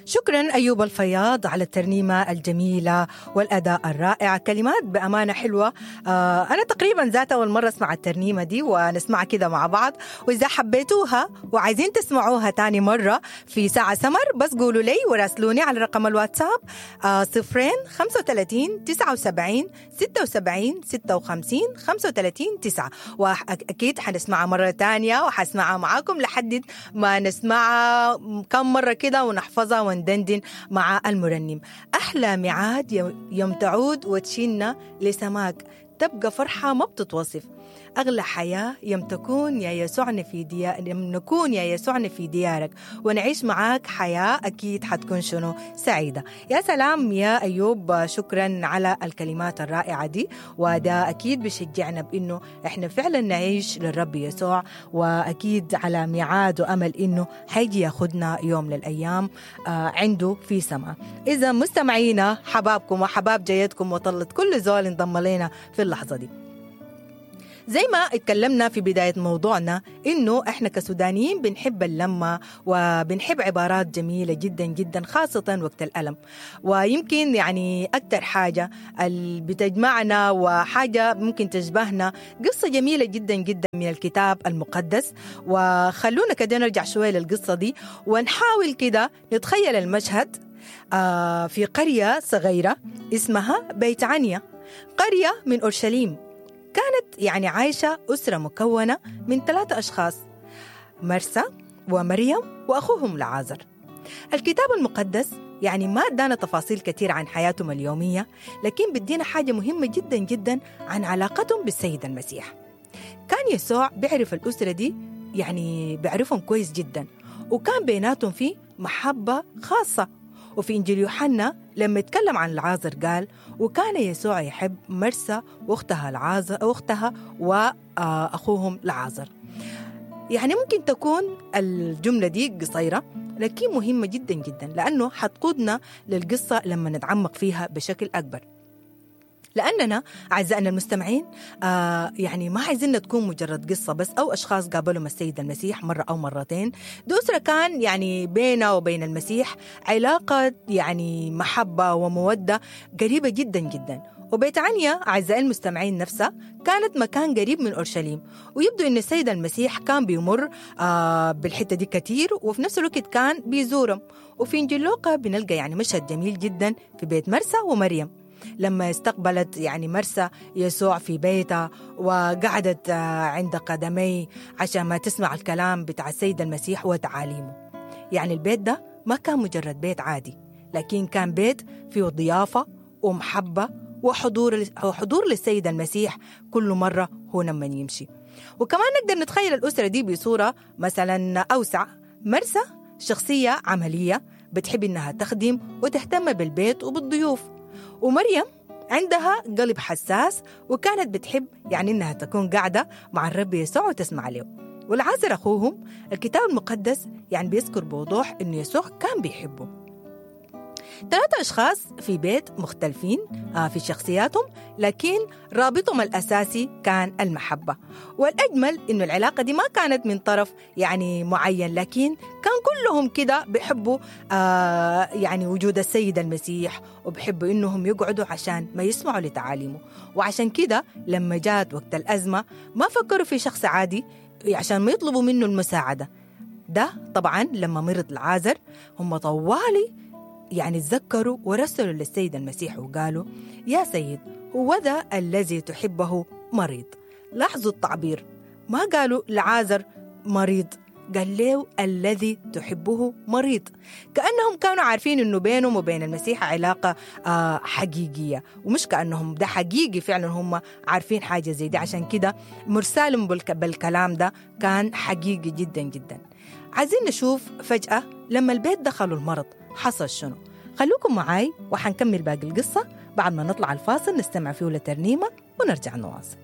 شكرا أيوب الفياض على الترنيمة الجميلة والأداء الرائع. كلمات بأمانة حلوة. أنا تقريبا ذات أول مرة أسمع الترنيمة دي ونسمع كده مع بعض، وإذا حبيتوها وعايزين تسمعوها تاني مرة في ساعة سمر بس قولوا لي وراسلوني على رقم الواتساب 035 79 76 56 35 9، وأكيد حنسمعها مرة تانية وحسمعها معاكم لحد ما نسمعها كم مرة كده ونحفظها وندندن مع المرنم. أحلى ميعاد يوم تعود وتشيلنا لسماك، تبقى فرحة ما بتتوصف. أغلى حياة يوم تكون يا يسوعنا يوم نكون يا يسوعنا في ديارك ونعيش معاك حياة أكيد حتكون شنو سعيدة. يا سلام يا أيوب، شكرا على الكلمات الرائعة دي، وده أكيد بشجعنا بإنه إحنا فعلا نعيش للرب يسوع، وأكيد على ميعاد وأمل إنه حيجي ياخدنا يوم للأيام عنده في سماء. إذا مستمعينا حبابكم وحباب جيدكم وطلت كل زول انضم لنا في اللحظة دي، زي ما اتكلمنا في بداية موضوعنا إنه إحنا كسودانيين بنحب اللمة وبنحب عبارات جميلة جدا جدا خاصة وقت الألم. ويمكن يعني أكتر حاجة اللي بتجمعنا وحاجة ممكن تشبهنا قصة جميلة جدا جدا من الكتاب المقدس. وخلونا كده نرجع شوية للقصة دي ونحاول كده نتخيل المشهد في قرية صغيرة اسمها بيت عنيا، قرية من أورشليم. كانت يعني عايشة أسرة مكونة من 3 أشخاص، مرسى ومريم وأخوهم لعازر. الكتاب المقدس يعني ما ادانا تفاصيل كثير عن حياتهم اليومية، لكن بدينا حاجة مهمة جدا جدا عن علاقتهم بالسيد المسيح. كان يسوع بيعرف الأسرة دي، يعني بيعرفهم كويس جدا، وكان بيناتهم فيه محبة خاصة. وفي إنجيل يوحنا لما يتكلم عن العازر قال: وكان يسوع يحب مرسى واختها وأخوهم لعازر. يعني ممكن تكون الجملة دي قصيرة لكن مهمة جدا جدا، لأنه حتقودنا للقصة لما نتعمق فيها بشكل أكبر. لأننا أعزائنا المستمعين يعني ما عايزين تكون مجرد قصة بس أو أشخاص قابلوا السيد المسيح مرة أو مرتين. دي أسرة كان يعني بينه وبين المسيح علاقة يعني محبة ومودة قريبة جدا جدا. وبيت عنيا أعزائي المستمعين نفسها كانت مكان قريب من أورشليم، ويبدو أن السيد المسيح كان بيمر بالحتة دي كتير، وفي نفس الوقت كان بيزورهم. وفي إنجيل لوقا بنلقى يعني مشهد جميل جدا في بيت مرسى ومريم لما استقبلت يعني مرسى يسوع في بيتها وقعدت عند قدميه عشان ما تسمع الكلام بتاع السيد المسيح وتعاليمه. يعني البيت ده ما كان مجرد بيت عادي، لكن كان بيت فيه ضيافة ومحبة وحضور للسيد المسيح كل مرة هو لما يمشي. وكمان نقدر نتخيل الأسرة دي بصورة مثلا أوسع. مرسى شخصية عملية بتحب إنها تخدم وتهتم بالبيت وبالضيوف، ومريم عندها قلب حساس وكانت بتحب يعني إنها تكون قاعدة مع الرب يسوع وتسمع له. والعازر أخوهم الكتاب المقدس يعني بيذكر بوضوح إنه يسوع كان بيحبه. 3 أشخاص في بيت مختلفين في شخصياتهم، لكن رابطهم الأساسي كان المحبة. والأجمل إنه العلاقة دي ما كانت من طرف يعني معين، لكن كان كلهم كده بيحبوا يعني وجود السيد المسيح، وبيحبوا إنهم يقعدوا عشان ما يسمعوا لتعاليمه. وعشان كده لما جات وقت الأزمة ما فكروا في شخص عادي عشان ما يطلبوا منه المساعدة. ده طبعا لما مرض العازر هم طوالي يعني تذكروا ورسلوا للسيد المسيح وقالوا: يا سيد، هو ذا الذي تحبه مريض. لاحظوا التعبير، ما قالوا لعازر مريض، قال له الذي تحبه مريض، كأنهم كانوا عارفين إنه بينهم وبين المسيح علاقة حقيقية، ومش كأنهم ده حقيقي فعلا هم عارفين حاجة زي دي. عشان كده مرسالهم بالكلام ده كان حقيقي جدا جدا. عايزين نشوف فجأة لما البيت دخلوا المرض حصل شنو. خلوكم معاي وحنكمل باقي القصة بعد ما نطلع الفاصل نستمع فيه لترنيمة ونرجع نواصل.